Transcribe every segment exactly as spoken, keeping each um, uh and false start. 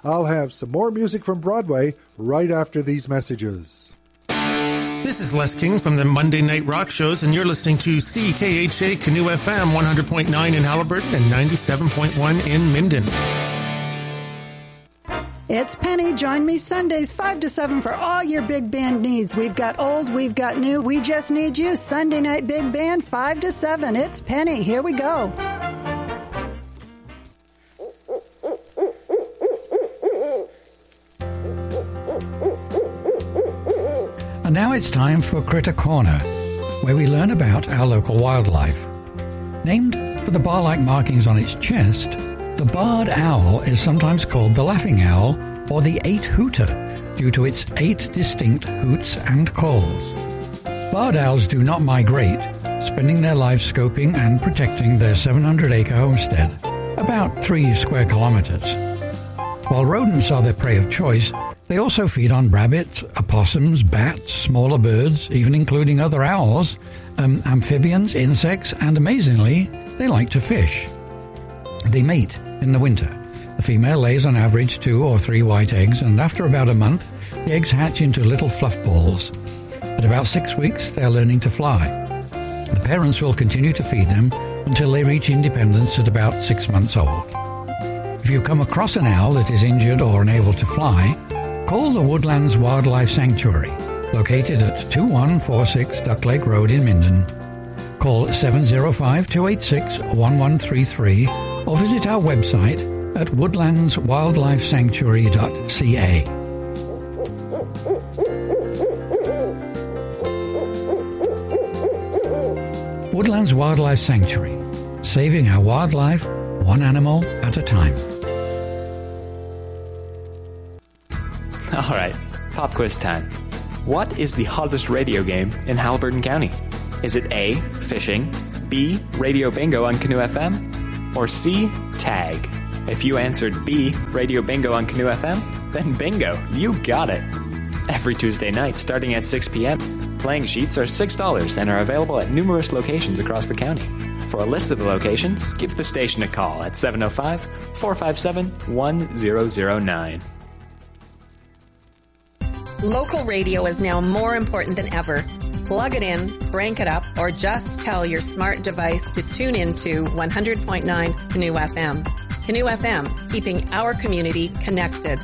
I'll have some more music from Broadway right after these messages. This is Les King from the Monday Night Rock Shows, and you're listening to C K H A Canoe F M one hundred point nine in Haliburton and ninety-seven point one in Minden. It's Penny. Join me Sundays five to seven for all your big band needs. We've got old, we've got new. We just need you. Sunday night big band five to seven. It's Penny. Here we go. And now it's time for Critter Corner, where we learn about our local wildlife. Named for the bar-like markings on its chest, the barred owl is sometimes called the laughing owl or the eight-hooter due to its eight distinct hoots and calls. Barred owls do not migrate, spending their lives scoping and protecting their seven hundred acre homestead, about three square kilometers. While rodents are their prey of choice, they also feed on rabbits, opossums, bats, smaller birds, even including other owls, um, amphibians, insects, and amazingly, they like to fish. They mate in the winter. The female lays on average two or three white eggs, and after about a month, the eggs hatch into little fluff balls. At about six weeks, they are learning to fly. The parents will continue to feed them until they reach independence at about six months old. If you come across an owl that is injured or unable to fly, call the Woodlands Wildlife Sanctuary, located at two one four six Duck Lake Road in Minden. Call seven oh five, two eight six, one one three three or visit our website at woodlands wildlife sanctuary dot c a. Woodlands Wildlife Sanctuary, saving our wildlife one animal at a time. All right, pop quiz time. What is the hottest radio game in Haliburton County? Is it A, fishing, B, radio bingo on Canoe F M, or C, tag? If you answered B, radio bingo on Canoe F M, then bingo, you got it. Every Tuesday night starting at six p.m., playing sheets are six dollars and are available at numerous locations across the county. For a list of the locations, give the station a call at seven oh five, four five seven, one zero zero nine. Local radio is now more important than ever. Plug it in, crank it up, or just tell your smart device to tune into one hundred point nine Canoe F M. Canoe F M, keeping our community connected.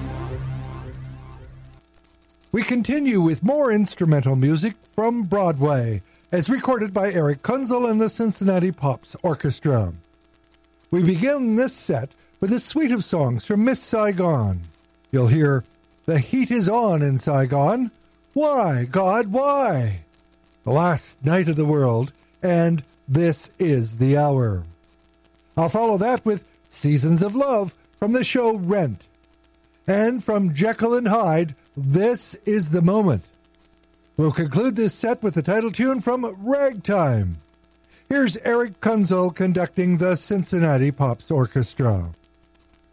We continue with more instrumental music from Broadway, as recorded by Eric Kunzel and the Cincinnati Pops Orchestra. We begin this set with a suite of songs from Miss Saigon. You'll hear The Heat is On in Saigon, Why, God, Why? The Last Night of the World, and This Is the Hour. I'll follow that with Seasons of Love from the show Rent. And from Jekyll and Hyde, This Is the Moment. We'll conclude this set with the title tune from Ragtime. Here's Eric Kunzel conducting the Cincinnati Pops Orchestra.